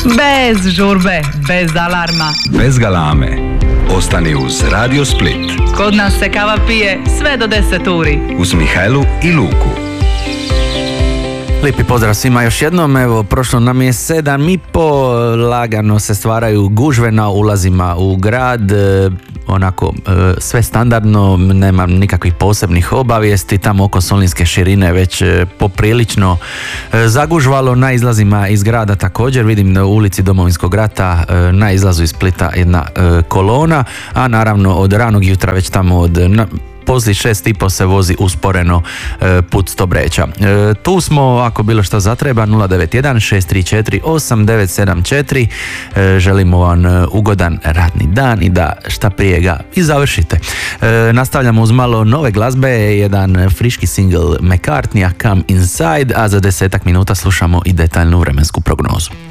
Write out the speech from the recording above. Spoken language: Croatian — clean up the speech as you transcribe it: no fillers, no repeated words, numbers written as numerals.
Bez žurbe, bez alarma, bez galame. Ostani uz Radio Split. kod nas se kava pije sve do 10 uri. Uz Mihajlu i Luku. Lijepi pozdrav svima još jednom, evo prošlo nam je 7:30, lagano se stvaraju gužve na ulazima u grad, onako sve standardno, nema nikakvih posebnih obavijesti, tamo oko Solinske širine već poprilično zagužvalo, na izlazima iz grada također, vidim na ulici Domovinskog rata na izlazu iz Splita jedna kolona, a naravno od ranog jutra već tamo od poslije 6:30 se vozi usporeno put Stobreča. Tu smo, ako bilo što zatreba, 091 634 8974. Želimo vam ugodan radni dan i da šta prije ga i završite. Nastavljamo uz malo nove glazbe, jedan friški single McCartneya Come Inside, a za 10 minuta slušamo i detaljnu vremensku prognozu.